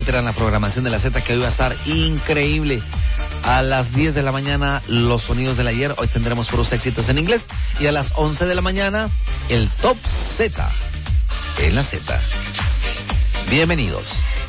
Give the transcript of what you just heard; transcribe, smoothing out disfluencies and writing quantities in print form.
reiteran la programación de la Z, que hoy va a estar increíble. A las 10 de la mañana, los sonidos del ayer. Hoy tendremos puros éxitos en inglés. Y a las 11 de la mañana, el Top Z en la Z. Bienvenidos.